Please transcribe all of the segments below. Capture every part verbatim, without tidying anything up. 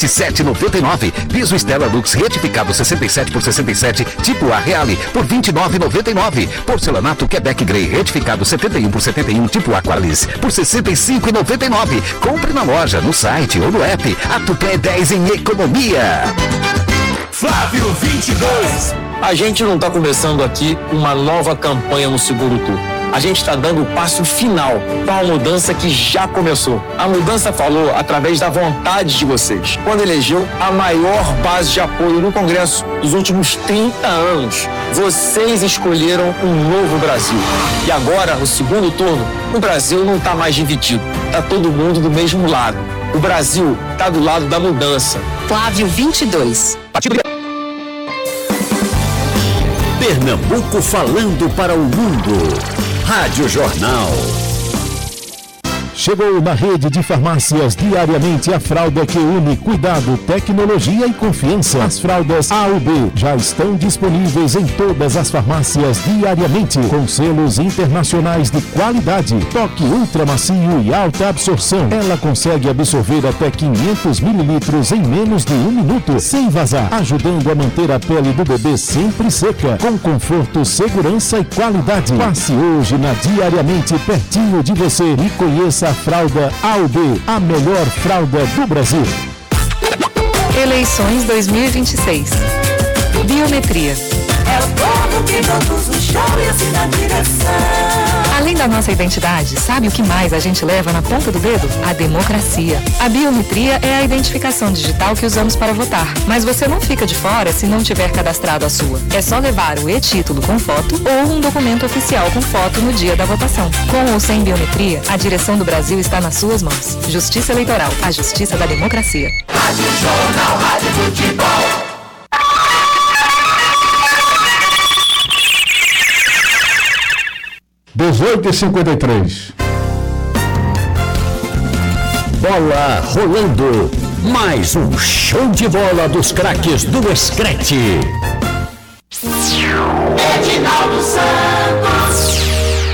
sete noventa e nove. Piso Stella Lux retificado sessenta e sete por sessenta e sete, tipo A Reale, por vinte e nove noventa e nove. Porcelanato Quebec Grey retificado setenta e um por setenta e um, tipo Aqualis, por sessenta e cinco noventa e nove. Compre na loja, no site ou no app. A Tupé dez em economia. Flávio vinte e dois. A gente não está começando aqui uma nova campanha no Segundo Turno. A gente está dando o passo final para uma mudança que já começou. A mudança falou através da vontade de vocês, quando elegeu a maior base de apoio no Congresso dos últimos trinta anos. Vocês escolheram um novo Brasil. E agora, no segundo turno, o Brasil não está mais dividido. Está todo mundo do mesmo lado. O Brasil está do lado da mudança. Flávio vinte e dois. Pernambuco falando para o mundo. Rádio Jornal. Chegou na rede de farmácias diariamente a fralda que une cuidado, tecnologia e confiança. As fraldas A U B já estão disponíveis em todas as farmácias diariamente, com selos internacionais de qualidade. Toque ultra macio e alta absorção. Ela consegue absorver até quinhentos mililitros em menos de um minuto, sem vazar, ajudando a manter a pele do bebê sempre seca, com conforto, segurança e qualidade. Passe hoje na Diariamente pertinho de você e conheça a fralda A U B, a melhor fralda do Brasil. Eleições dois mil e vinte e seis. Biometria. É o povo que todos os jovens na direção. Além da nossa identidade, sabe o que mais a gente leva na ponta do dedo? A democracia. A biometria é a identificação digital que usamos para votar. Mas você não fica de fora se não tiver cadastrado a sua. É só levar o e-título com foto ou um documento oficial com foto no dia da votação. Com ou sem biometria, a direção do Brasil está nas suas mãos. Justiça Eleitoral, a justiça da democracia. Rádio Jornal, Rádio Futebol. dezoito e cinquenta e três. Bola rolando. Mais um show de bola dos craques do Escrete. Edinaldo Santos.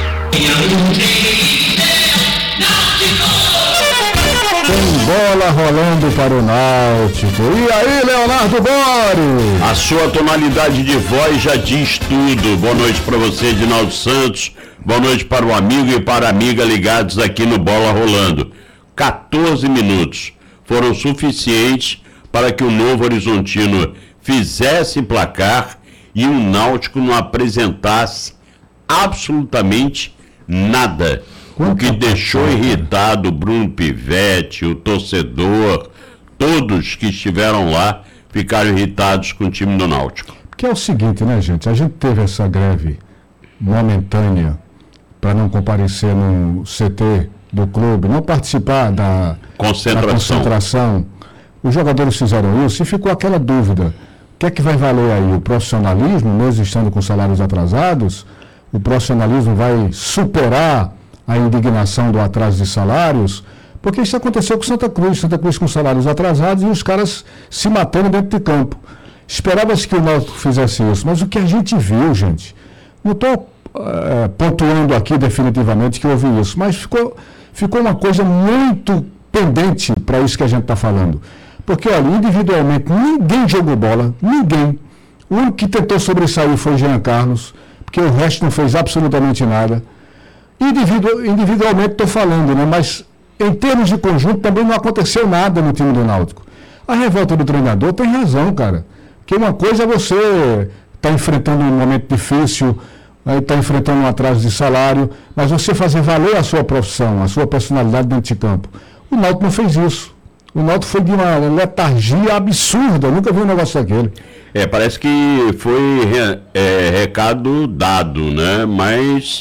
Tem bola rolando para o Náutico. E aí, Leonardo Bori? A sua tonalidade de voz já diz tudo. Boa noite para você, Edinaldo Santos. Boa noite para o amigo e para a amiga ligados aqui no Bola Rolando. quatorze minutos foram suficientes para que o Novo Horizontino fizesse placar e o Náutico não apresentasse absolutamente nada. O que deixou irritado o Bruno Pivetti, o torcedor, todos que estiveram lá ficaram irritados com o time do Náutico. Que é o seguinte, né, gente? A gente teve essa greve momentânea para não comparecer no C T do clube, não participar da concentração. da concentração. Os jogadores fizeram isso e ficou aquela dúvida. O que é que vai valer aí? O profissionalismo, mesmo estando com salários atrasados? O profissionalismo vai superar a indignação do atraso de salários? Porque isso aconteceu com Santa Cruz, Santa Cruz com salários atrasados e os caras se matando dentro de campo. Esperava-se que o Náutico fizesse isso, mas o que a gente viu, gente, não estou é, pontuando aqui definitivamente que houve isso, mas ficou, ficou uma coisa muito pendente para isso que a gente está falando. Porque, olha, individualmente, ninguém jogou bola, ninguém. O único que tentou sobressair foi Jean Carlos, porque o resto não fez absolutamente nada. Individu, individualmente estou falando, né? Mas em termos de conjunto também não aconteceu nada no time do Náutico. A revolta do treinador tem razão, cara. Porque uma coisa é você estar tá enfrentando um momento difícil, está enfrentando um atraso de salário, mas você fazer valer a sua profissão, a sua personalidade dentro de campo. O Náutico não fez isso. O Náutico foi de uma letargia absurda, eu nunca vi um negócio daquele. É, parece que foi é, recado dado, né? Mas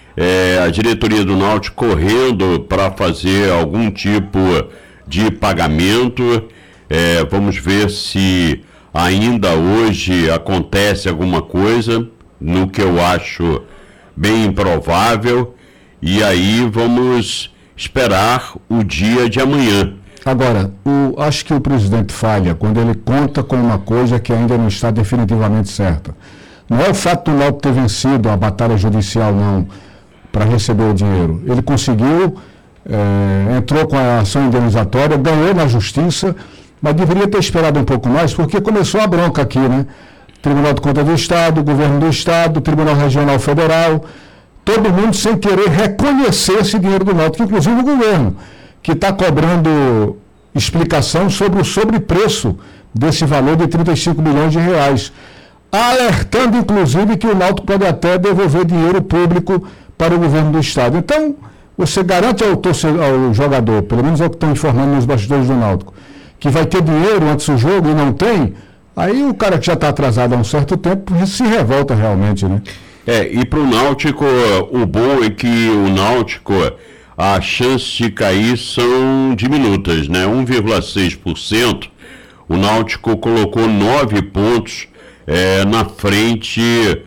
é, a diretoria do Náutico correndo para fazer algum tipo de pagamento. É, vamos ver se ainda hoje acontece alguma coisa, no que eu acho bem improvável, e aí vamos esperar o dia de amanhã. Agora, o, acho que o presidente falha quando ele conta com uma coisa que ainda não está definitivamente certa. Não é o fato do Náutico ter vencido a batalha judicial, não, para receber o dinheiro. Ele conseguiu, é, entrou com a ação indenizatória, ganhou na justiça, mas deveria ter esperado um pouco mais, porque começou a bronca aqui, né? Tribunal de Contas do Estado, Governo do Estado, Tribunal Regional Federal, todo mundo sem querer reconhecer esse dinheiro do Náutico, inclusive o governo, que está cobrando explicação sobre o sobrepreço desse valor de trinta e cinco milhões de reais, alertando inclusive que o Náutico pode até devolver dinheiro público para o governo do Estado. Então, você garante ao, torcedor, ao jogador, pelo menos é o que estão informando nos bastidores do Náutico, que vai ter dinheiro antes do jogo e não tem, aí o cara que já está atrasado há um certo tempo se revolta realmente, né? É, e para o Náutico, o bom é que o Náutico, as chances de cair são diminutas, né? um vírgula seis por cento. O Náutico colocou nove pontos é, na frente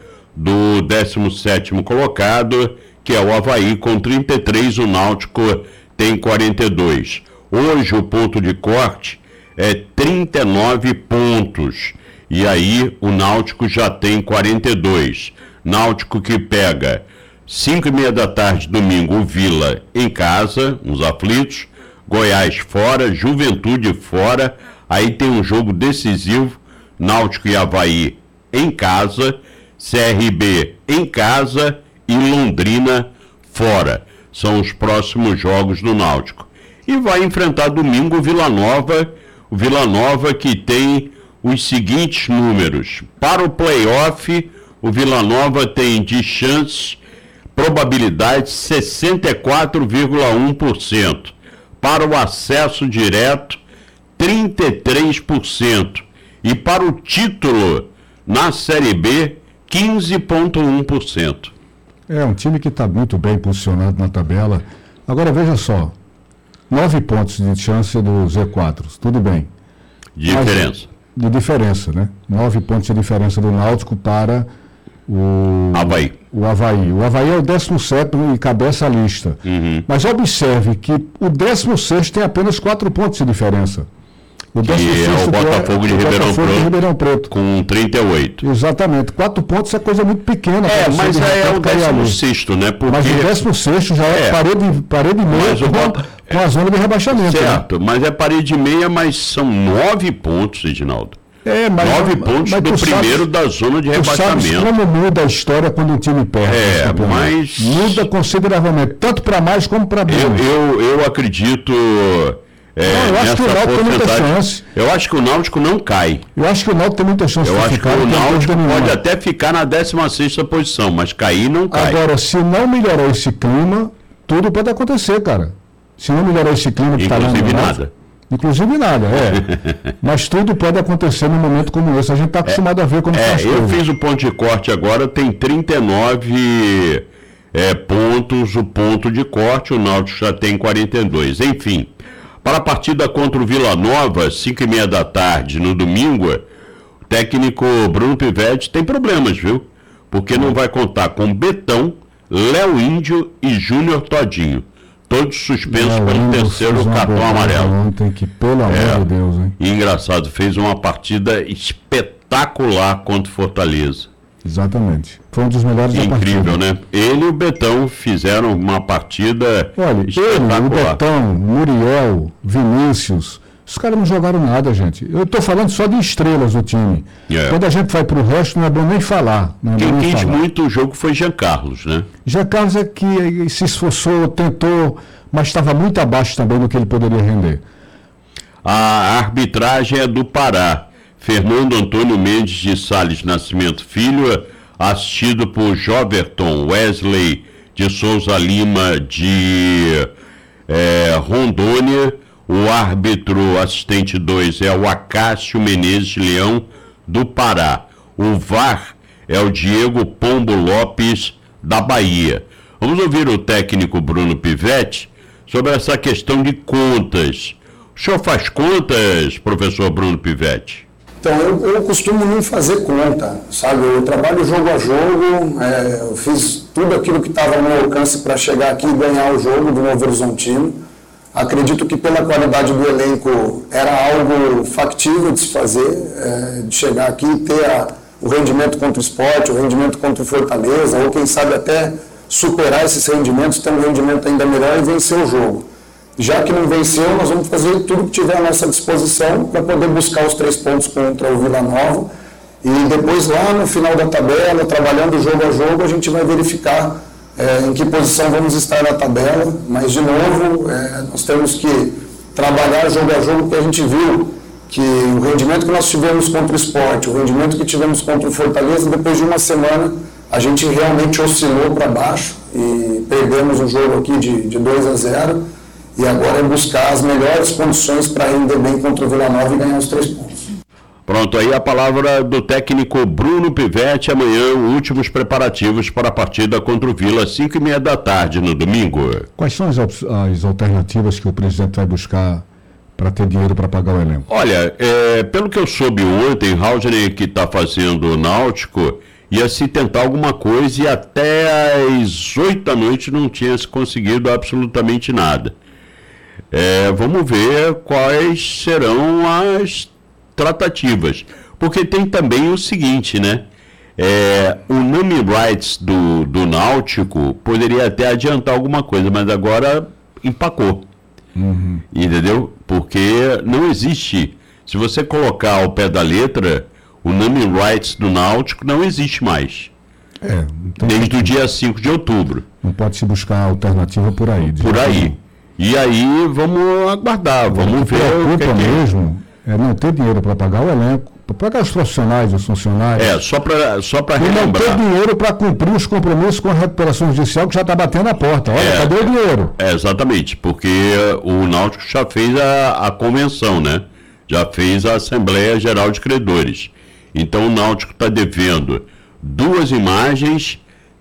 do décimo sétimo colocado, que é o Avaí, com trinta e três, o Náutico tem quarenta e dois. Hoje o ponto de corte é trinta e nove pontos, e aí o Náutico já tem quarenta e dois. Náutico que pega cinco e meia da tarde, domingo, o Vila em casa, uns aflitos, Goiás fora, Juventude fora, aí tem um jogo decisivo, Náutico e Avaí em casa, C R B em casa e Londrina fora. São os próximos jogos do Náutico. E vai enfrentar domingo o Vila Nova, o Vila Nova que tem os seguintes números. Para o play-off, o Vila Nova tem de chances, probabilidade sessenta e quatro vírgula um por cento. Para o acesso direto, trinta e três por cento. E para o título na Série B, quinze vírgula um por cento. É um time que está muito bem posicionado na tabela. Agora veja só, nove pontos de chance do Z quatro, tudo bem. De diferença. Mas, de diferença, né? Nove pontos de diferença do Náutico para o Avaí. O Avaí. O Avaí é o décimo sétimo e cabeça a lista. Uhum. Mas observe que o décimo sexto tem apenas quatro pontos de diferença. O que é o Botafogo, de, é, Ribeirão Botafogo Preto, de Ribeirão Preto. Com trinta e oito. Exatamente. Quatro pontos é coisa muito pequena. É, mas de é o décimo sexto, né? Porque... Mas o décimo sexto já é, é parede, parede meia com, Bota... com a zona de rebaixamento. Certo, né? Mas é parede meia, mas são nove pontos, Reginaldo. É, mas, nove pontos mas do primeiro sabes, da zona de tu rebaixamento. Sabes como muda a história quando o time perde. É, mas... Muda consideravelmente, tanto para mais como para menos. Eu, eu, eu acredito... É, não, eu acho que o Náutico tem muita chance. Eu acho que o Náutico não cai. Eu acho que o Náutico tem muita chance eu de acho ficar. Que o Náutico pode até ficar na décima sexta posição, mas cair não cai. Agora, se não melhorar esse clima, tudo pode acontecer, cara. Se não melhorar esse clima que está lá no Inclusive Náutico, nada. Inclusive nada, é. Mas tudo pode acontecer num momento como esse. A gente está acostumado é, a ver como é, faz eu coisas. fiz o ponto de corte agora, tem trinta e nove é, pontos o ponto de corte, o Náutico já tem quarenta e dois. Enfim, para a partida contra o Vila Nova, cinco e meia da tarde, no domingo, o técnico Bruno Pivetti tem problemas, viu? Porque não vai contar com Betão, Léo Índio e Júnior Todinho. Todos suspensos Léo pelo Índio terceiro cartão amarelo. Ontem, que, pelo amor É, de Deus, hein? E engraçado, fez uma partida espetacular contra o Fortaleza. Exatamente. Foi um dos melhores da partida. Incrível, né? Ele e o Betão fizeram uma partida Olha, espetacular. ele, o Betão, Muriel, Vinícius, os caras não jogaram nada, gente. Eu estou falando só de estrelas do time. É. Quando a gente vai para o resto, não é bom nem falar. Não é Quem bom nem quis falar. muito o jogo foi Jean Carlos, né? Jean Carlos é que se esforçou, tentou, mas estava muito abaixo também do que ele poderia render. A arbitragem é do Pará. Fernando Antônio Mendes de Sales Nascimento Filho, assistido por Joverton Wesley de Souza Lima de é, Rondônia. O árbitro assistente dois é o Acácio Menezes de Leão, do Pará. O V A R é o Diego Pombo Lopes, da Bahia. Vamos ouvir o técnico Bruno Pivetti sobre essa questão de contas. O senhor faz contas, professor Bruno Pivetti? Então, eu, eu costumo não fazer conta, sabe? Eu trabalho jogo a jogo, é, eu fiz tudo aquilo que estava ao meu alcance para chegar aqui e ganhar o jogo do Novo Horizontino. Acredito que pela qualidade do elenco era algo factível de se fazer, é, de chegar aqui e ter a, o rendimento contra o Sport, o rendimento contra o Fortaleza, ou quem sabe até superar esses rendimentos, ter um rendimento ainda melhor e vencer o jogo. já que não venceu, nós vamos fazer tudo que tiver à nossa disposição para poder buscar os três pontos contra o Vila Nova. E depois, lá no final da tabela, trabalhando jogo a jogo, a gente vai verificar é, em que posição vamos estar na tabela. Mas, de novo, é, nós temos que trabalhar jogo a jogo, porque a gente viu que o rendimento que nós tivemos contra o Sport, o rendimento que tivemos contra o Fortaleza, depois de uma semana, a gente realmente oscilou para baixo e perdemos o jogo aqui de, de dois a zero. E agora é buscar as melhores condições para render bem contra o Vila Nova e ganhar os três pontos. Pronto, aí a palavra do técnico Bruno Pivetti. Amanhã, últimos preparativos para a partida contra o Vila, às cinco e meia da tarde, no domingo. Quais são as, as alternativas que o presidente vai buscar para ter dinheiro para pagar o elenco? Olha, é, pelo que eu soube ontem, Haldner, que está fazendo o Náutico, ia se tentar alguma coisa e até às oito da noite não tinha se conseguido absolutamente nada. É, vamos ver quais serão as tratativas, porque tem também o seguinte, né? É, o name rights do, do Náutico poderia até adiantar alguma coisa, mas agora empacou. Uhum. Entendeu? Porque não existe, se você colocar ao pé da letra, o name rights do Náutico não existe mais. É, então, desde o dia cinco de outubro. Não pode se buscar alternativa por aí. Por aí. E aí vamos aguardar, vamos ver o que é mesmo é não ter dinheiro para pagar o elenco, para pagar os profissionais, os funcionários. É, só para só para relembrar. E não ter dinheiro para cumprir os compromissos com a recuperação judicial que já está batendo a porta. Olha, é, cadê o dinheiro? É, exatamente, porque o Náutico já fez a, a convenção, né? Já fez a Assembleia Geral de Credores. Então o Náutico está devendo duas imagens,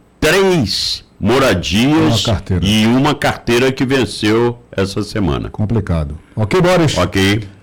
três moradias uma e uma carteira que venceu essa semana. Complicado. Ok, Boris? Ok.